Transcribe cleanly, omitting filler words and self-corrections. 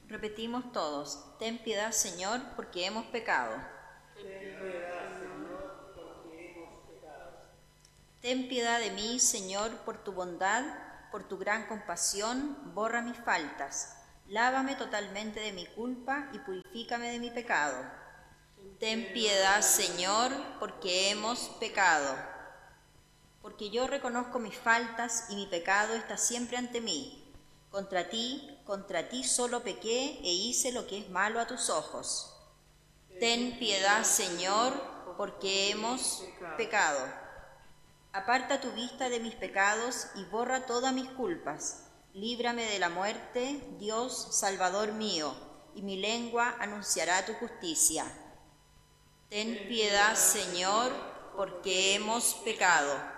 Repetimos todos: ten piedad, Señor, porque hemos pecado. Ten piedad, Señor, porque hemos pecado. Ten piedad de mí, Señor, por tu bondad, por tu gran compasión, borra mis faltas. Lávame totalmente de mi culpa y purifícame de mi pecado. Ten piedad, Señor, porque hemos pecado. Porque yo reconozco mis faltas y mi pecado está siempre ante mí. Contra ti solo pequé e hice lo que es malo a tus ojos. Ten piedad, Señor, porque hemos pecado. Aparta tu vista de mis pecados y borra todas mis culpas. Líbrame de la muerte, Dios, Salvador mío, y mi lengua anunciará tu justicia. Ten piedad, Señor, porque hemos pecado.